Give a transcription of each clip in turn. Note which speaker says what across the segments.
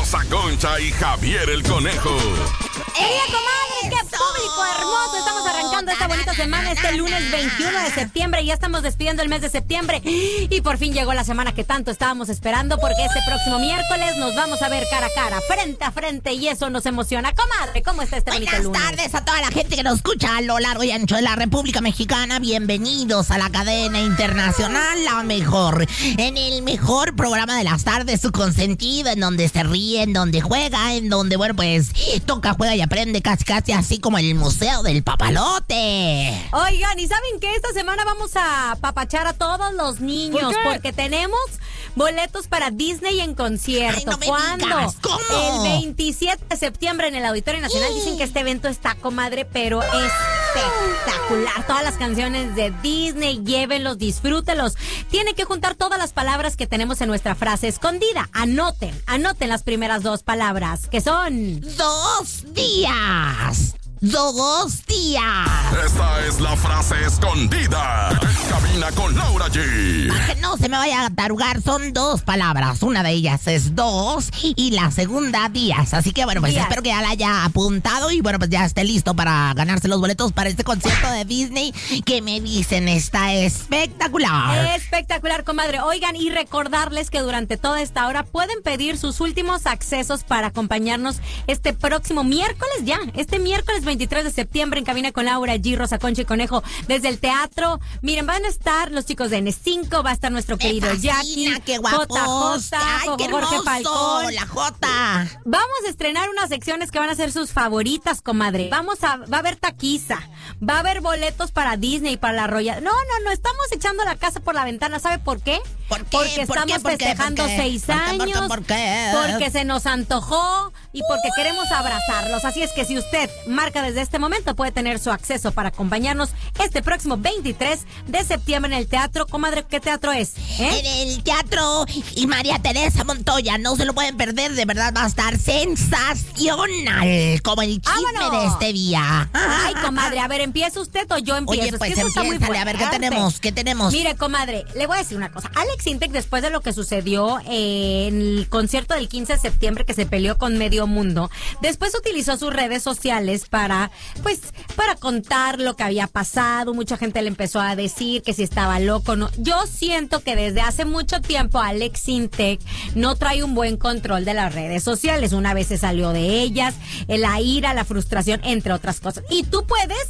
Speaker 1: Rosa Concha y Javier el Conejo.
Speaker 2: ¡Ella, comadre! ¡Qué público hermoso! Estamos arrancando esta bonita semana, este lunes 21 de septiembre. Ya estamos despidiendo el mes de septiembre. Y por fin llegó la semana que tanto estábamos esperando, porque este próximo miércoles nos vamos a ver cara a cara, frente a frente, y eso nos emociona. Comadre, ¿cómo está este bonito lunes?
Speaker 3: Buenas tardes a toda la gente que nos escucha a lo largo y ancho de la República Mexicana. Bienvenidos a la cadena internacional La Mejor. En el mejor programa de las tardes, su consentido, en donde se ríe, en donde juega, en donde, bueno, pues, toca, juega y aprende casi así como el Museo del Papalote.
Speaker 2: Oigan, ¿y saben qué? Esta semana vamos a papachar a todos los niños, porque tenemos boletos para Disney en concierto.
Speaker 3: Ay, no me
Speaker 2: ¿Cuándo?
Speaker 3: digas, ¿cómo?
Speaker 2: El 27 de septiembre en el Auditorio Nacional. Dicen que este evento está, comadre, pero espectacular. Todas las canciones de Disney, llévenlos, disfrútelos. Tiene que juntar todas las palabras que tenemos en nuestra frase escondida. Anoten las primeras dos palabras, que son...
Speaker 3: 2 días. 2 días.
Speaker 1: Esta es la frase escondida. En cabina con Laura G.
Speaker 3: Para que no se me vaya a tarugar, son 2 palabras. Una de ellas es 2 y la segunda días. Así que bueno, pues
Speaker 2: días.
Speaker 3: Espero que ya la haya apuntado y bueno, pues ya esté listo para ganarse los boletos para este concierto de Disney que me dicen está espectacular.
Speaker 2: Espectacular, comadre. Oigan, y recordarles que durante toda esta hora pueden pedir sus últimos accesos para acompañarnos este próximo miércoles ya. Este miércoles 23 de septiembre en cabina con Laura G, Rosa Concha y Conejo desde el teatro. Miren, van a estar los chicos de N5, va a estar nuestro querido Jackie,
Speaker 3: qué guapos.
Speaker 2: JJ,
Speaker 3: Ay, qué
Speaker 2: Jorge
Speaker 3: hermoso,
Speaker 2: Falcón.
Speaker 3: la Jota.
Speaker 2: Vamos a estrenar unas secciones que van a ser sus favoritas, comadre. Va a haber taquiza, va a haber boletos para Disney, para la Royal. No, estamos echando la casa por la ventana. ¿Sabe por qué?
Speaker 3: ¿Por qué?
Speaker 2: Porque
Speaker 3: ¿Por
Speaker 2: estamos
Speaker 3: qué? ¿Por qué?
Speaker 2: festejando
Speaker 3: ¿Por qué?
Speaker 2: 6 años.
Speaker 3: ¿Por qué?
Speaker 2: Porque se nos antojó y porque queremos abrazarlos. Así es que si usted marca desde este momento, puede tener su acceso para acompañarnos este próximo 23 de septiembre en el teatro. Comadre, ¿qué teatro es?
Speaker 3: En el teatro y María Teresa Montoya, no se lo pueden perder, de verdad va a estar sensacional, como el chisme
Speaker 2: ¡Vámonos!
Speaker 3: de este día.
Speaker 2: Ay, comadre, a ver, ¿empieza usted o yo empiezo?
Speaker 3: Oye, pues
Speaker 2: es que esto está muy
Speaker 3: empiézale, a ver,
Speaker 2: fuerte.
Speaker 3: ¿qué tenemos?
Speaker 2: Mire, comadre, le voy a decir una cosa. Alex Intec, después de lo que sucedió en el concierto del 15 de septiembre, que se peleó con medio mundo, después utilizó sus redes sociales para contar lo que había pasado. Mucha gente le empezó a decir que si estaba loco, no. Yo siento que desde hace mucho tiempo Alex Intec no trae un buen control de las redes sociales. Una vez se salió de ellas, la ira, la frustración, entre otras cosas. Y tú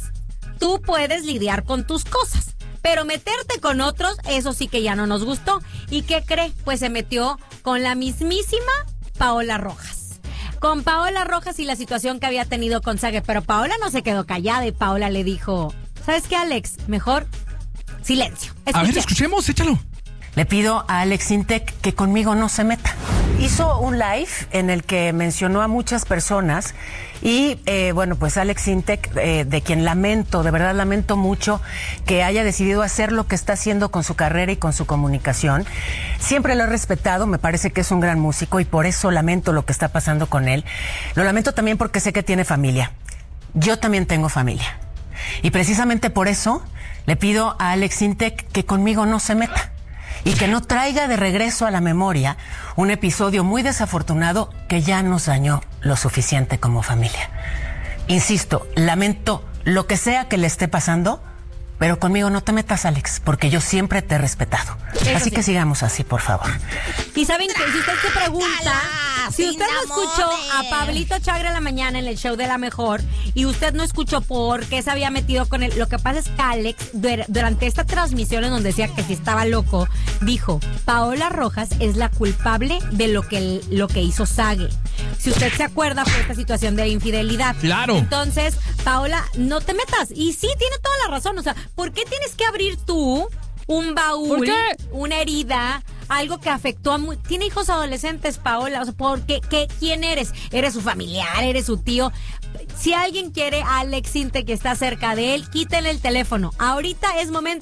Speaker 2: puedes lidiar con tus cosas. Pero meterte con otros, eso sí que ya no nos gustó. ¿Y qué cree? Pues se metió con la mismísima Paola Rojas. Con Paola Rojas y la situación que había tenido con Sage. Pero Paola no se quedó callada y Paola le dijo, ¿sabes qué, Alex? Mejor silencio.
Speaker 4: A ver, escuchemos, échalo.
Speaker 5: Le pido a Alex Intec que conmigo no se meta. Hizo un live en el que mencionó a muchas personas y, bueno, pues Alex Intec, de quien de verdad lamento mucho que haya decidido hacer lo que está haciendo con su carrera y con su comunicación. Siempre lo he respetado, me parece que es un gran músico y por eso lamento lo que está pasando con él. Lo lamento también porque sé que tiene familia. Yo también tengo familia. Y precisamente por eso le pido a Alex Intec que conmigo no se meta. Y que no traiga de regreso a la memoria un episodio muy desafortunado que ya nos dañó lo suficiente como familia. Insisto, lamento lo que sea que le esté pasando, pero conmigo no te metas, Alex, porque yo siempre te he respetado. Así que sigamos así, por favor.
Speaker 2: Y saben que si usted se pregunta, si usted no escuchó a Pablito Chagra en la mañana en el show de La Mejor y usted no escuchó por qué se había metido con él, lo que pasa es que Alex, durante esta transmisión en donde decía que si estaba loco, dijo, Paola Rojas es la culpable de lo que hizo Sage. Si usted se acuerda, fue esta situación de infidelidad.
Speaker 4: Claro.
Speaker 2: Entonces, Paola, no te metas. Y sí, tiene toda la razón. O sea, ¿por qué tienes que abrir tú un baúl,
Speaker 4: ¿por qué?
Speaker 2: una herida, algo que afectó a... Tiene hijos adolescentes, Paola. O sea, ¿quién eres? ¿Eres su familiar? ¿Eres su tío? Si alguien quiere a Alex Intec que está cerca de él, quítele el teléfono. Ahorita es momento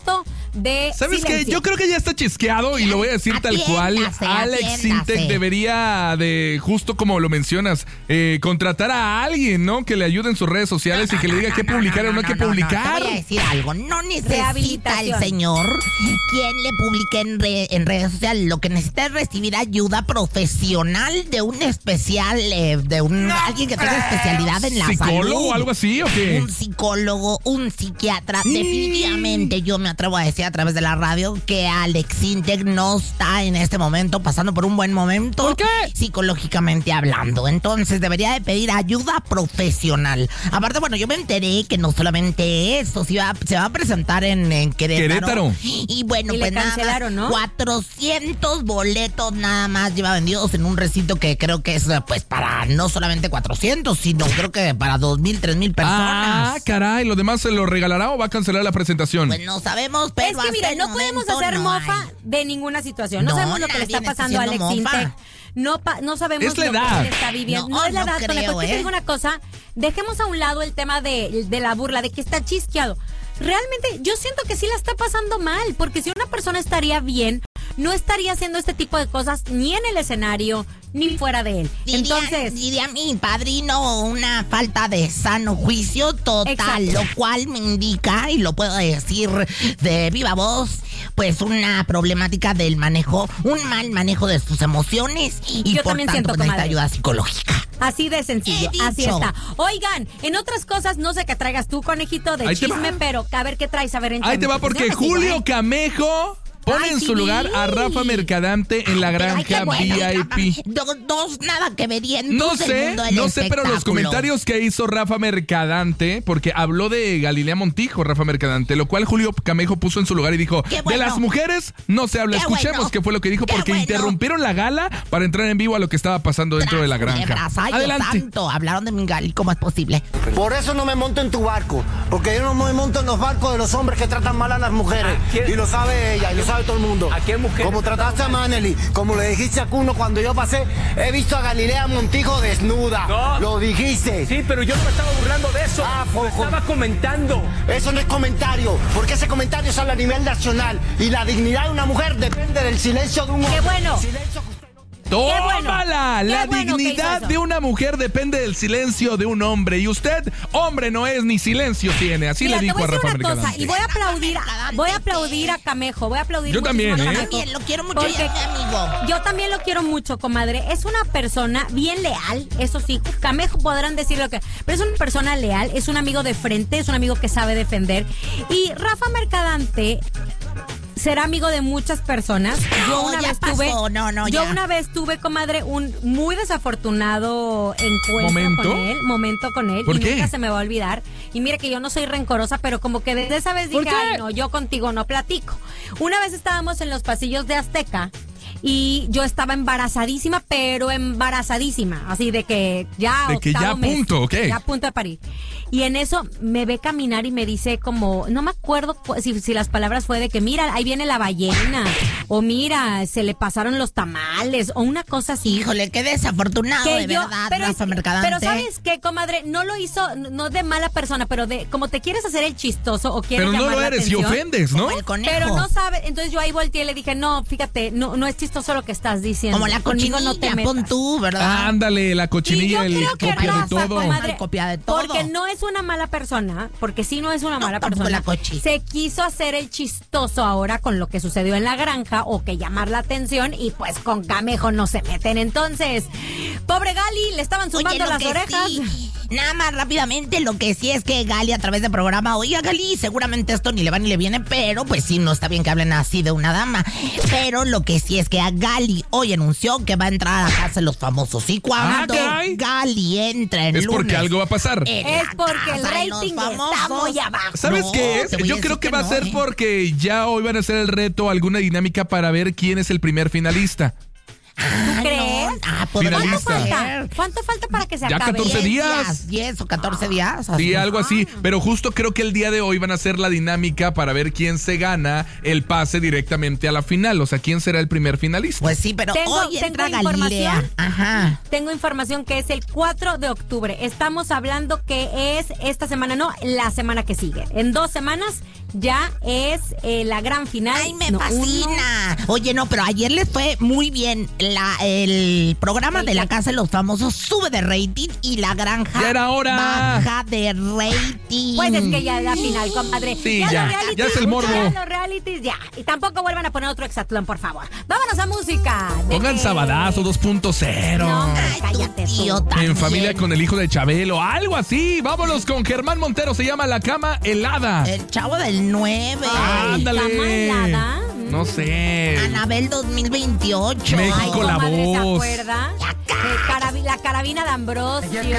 Speaker 2: de
Speaker 4: ¿Sabes
Speaker 2: silencio.
Speaker 4: qué? Yo creo que ya está chisqueado y lo voy a decir tal cual. Alex Sintek debería de, justo como lo mencionas, contratar a alguien, ¿no? Que le ayude en sus redes sociales y que le diga qué publicar o no qué publicar.
Speaker 3: Te voy a decir algo. No necesita el señor quien le publique en redes sociales. Lo que necesita es recibir ayuda profesional de un especial, alguien que tenga especialidad en la salud.
Speaker 4: ¿Psicólogo o algo así o qué?
Speaker 3: Un psicólogo, un psiquiatra. Definitivamente yo me atrevo a decir a través de la radio que Alex Sintek no está en este momento pasando por un buen momento.
Speaker 4: ¿Por qué?
Speaker 3: Psicológicamente hablando. Entonces debería de pedir ayuda profesional. Aparte, bueno, yo me enteré que no solamente eso, se va a presentar en Querétaro. Y bueno,
Speaker 2: y
Speaker 3: pues
Speaker 2: le cancelaron,
Speaker 3: nada más,
Speaker 2: ¿no?
Speaker 3: 400 boletos nada más lleva vendidos en un recinto que creo que es pues para no solamente 400, sino creo que para 2,000, 3,000 personas.
Speaker 4: Ah, caray, ¿lo demás se lo regalará o va a cancelar la presentación?
Speaker 3: Pues no sabemos, pero
Speaker 2: es que mira, no podemos hacer mofa de ninguna situación. No sabemos lo que le está pasando a Alex Sintek. No sabemos
Speaker 4: es la
Speaker 2: lo
Speaker 4: edad.
Speaker 2: que él está viviendo. No es la edad,
Speaker 3: creo,
Speaker 2: te digo una cosa, dejemos a un lado el tema de la burla, de que está chisqueado. Realmente yo siento que sí la está pasando mal, porque si una persona estaría bien, no estaría haciendo este tipo de cosas ni en el escenario ni fuera de él. Entonces,
Speaker 3: diría mi padrino, una falta de sano juicio total. Exacto. Lo cual me indica, y lo puedo decir de viva voz, pues una problemática del manejo, un mal manejo de sus emociones y
Speaker 2: yo
Speaker 3: por
Speaker 2: también
Speaker 3: tanto
Speaker 2: siento,
Speaker 3: necesita ayuda psicológica.
Speaker 2: Así de sencillo, así está. Oigan, en otras cosas, no sé qué traigas tú, conejito, de chisme, pero a ver qué traes, a ver en
Speaker 4: ahí te va, porque Julio Camejo pone en su lugar a Rafa Mercadante en la granja VIP.
Speaker 3: Nada que ver.
Speaker 4: No sé, pero los comentarios que hizo Rafa Mercadante, porque habló de Galilea Montijo, Rafa Mercadante, lo cual Julio Camejo puso en su lugar y dijo, de las mujeres no se habla. Escuchemos qué fue lo que dijo, porque interrumpieron la gala para entrar en vivo a lo que estaba pasando dentro de la granja.
Speaker 3: Adelante. Hablaron de mi Gali, ¿cómo es posible?
Speaker 6: Por eso no me monto en tu barco, porque yo no me monto en los barcos de los hombres que tratan mal a las mujeres. Y lo sabe ella, y lo sabe todo el mundo.
Speaker 7: ¿A qué mujer?
Speaker 6: Como trataste a Manely, como le dijiste a Cuno cuando yo pasé, he visto a Galilea Montijo desnuda.
Speaker 7: No.
Speaker 6: Lo dijiste.
Speaker 7: Sí, pero yo no me estaba burlando de eso. Estaba comentando.
Speaker 6: Eso no es comentario, porque ese comentario sale a nivel nacional. Y la dignidad de una mujer depende del silencio de un hombre.
Speaker 2: ¡Qué bueno!
Speaker 4: ¡Tómala! La dignidad de una mujer depende del silencio de un hombre. Y usted, hombre no es ni silencio tiene. Así le dijo a Rafa Mercadante.
Speaker 2: Y voy a aplaudir a Camejo. Voy a aplaudir
Speaker 4: yo también,
Speaker 2: a
Speaker 3: Camejo. Lo quiero mucho,
Speaker 2: porque
Speaker 3: mi amigo.
Speaker 2: Yo también lo quiero mucho, comadre. Es una persona bien leal, eso sí. Camejo podrán decir lo que... Pero es una persona leal, es un amigo de frente, es un amigo que sabe defender. Y Rafa Mercadante será amigo de muchas personas. Yo una vez tuve, comadre, un muy desafortunado momento con él.
Speaker 4: ¿Por
Speaker 2: y
Speaker 4: qué?
Speaker 2: Nunca se me va a olvidar. Y mira que yo no soy rencorosa, pero como que desde esa vez dije, ay no, yo contigo no platico. Una vez estábamos en los pasillos de Azteca y yo estaba embarazadísima, pero embarazadísima, así de que ya
Speaker 4: a punto, ¿ok?
Speaker 2: Ya a punto de parir. Y en eso me ve caminar y me dice como, no me acuerdo si las palabras fue de que mira, ahí viene la ballena, o mira, se le pasaron los tamales, o una cosa así.
Speaker 3: Híjole, qué desafortunado, de verdad, Rafa Mercadante.
Speaker 2: Pero ¿sabes qué, comadre? No lo hizo, no de mala persona, pero de como te quieres hacer el chistoso o quieres llamar la atención.
Speaker 4: Pero no lo eres y ofendes, ¿no?
Speaker 2: Pero no sabe, entonces yo ahí volteé y le dije, no, fíjate, no es chistoso lo que estás diciendo.
Speaker 3: Como la cochinilla,
Speaker 2: no te metas.
Speaker 3: Pon tú, ¿verdad?
Speaker 4: Ándale, la cochinilla, el copia de todo.
Speaker 2: Comadre,
Speaker 3: copia de todo.
Speaker 2: Porque no es una mala persona, porque sí no es una mala persona. Se quiso hacer el chistoso ahora con lo que sucedió en la granja o que llamar la atención y pues con Camejo no se meten. Entonces, pobre Gali, le estaban zumbando las orejas.
Speaker 3: Sí. Nada más rápidamente, lo que sí es que Gali a través del programa, oiga Gali, seguramente esto ni le va ni le viene, pero pues sí, no está bien que hablen así de una dama. Pero lo que sí es que a Gali hoy anunció que va a entrar a la casa de los famosos. Y cuando Gali entra en
Speaker 4: es
Speaker 3: lunes,
Speaker 4: porque algo va a pasar.
Speaker 2: Es porque el rating está muy abajo.
Speaker 4: ¿Sabes qué es? Yo creo que va a ser porque ya hoy van a hacer el reto, alguna dinámica para ver quién es el primer finalista.
Speaker 2: ¿Tú crees? ¿Cuánto falta para que se acabe?
Speaker 4: Ya 14 días.
Speaker 3: 10 o 14 días.
Speaker 4: Sí, algo así. Pero justo creo que el día de hoy van a hacer la dinámica para ver quién se gana el pase directamente a la final. O sea, quién será el primer finalista.
Speaker 3: Pues sí, pero hoy entra Galilea. Ajá.
Speaker 2: Tengo información que es el 4 de octubre. Estamos hablando que es esta semana, no, la semana que sigue. En 2 semanas ya es la gran final.
Speaker 3: ¡Ay, me fascina! Oye, no, pero ayer les fue muy bien. El programa de La Casa de los Famosos sube de rating y La Granja
Speaker 4: ¡ya era hora!
Speaker 3: baja de rating.
Speaker 2: Pues es que ya es la final, comadre.
Speaker 4: Sí, ya es el morbo.
Speaker 2: Ya los realities, ya. Y tampoco vuelvan a poner otro Exatlón, por favor. Vámonos a música.
Speaker 4: Pongan Sabadazo 2.0.
Speaker 2: No, cállate
Speaker 3: tío,
Speaker 4: en familia con el hijo de Chabelo, algo así. Vámonos con Germán Montero, se llama La Cama Helada.
Speaker 3: El Chavo del 9.
Speaker 4: Ándale.
Speaker 2: ¿Cama helada?
Speaker 4: No sé.
Speaker 3: Anabel 2028.
Speaker 4: México, la
Speaker 2: comadre,
Speaker 4: voz.
Speaker 2: ¿se acuerda? La carabina de Ambrosio.